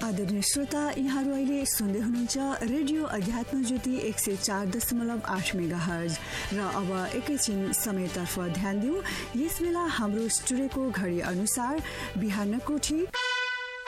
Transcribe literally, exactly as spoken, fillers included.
आदरणीय श्रोता, यहाँहरू अहिले सुन्दै हुनुहुन्छ रेडियो अध्यात्म ज्योति एक सय चार दशमलव आठ मेगा हर्ज। र अब एकैछिन समयतर्फ ध्यान दिउँ। यस बेला हाम्रो स्टुडियोको घडी अनुसार बिहानको ठीक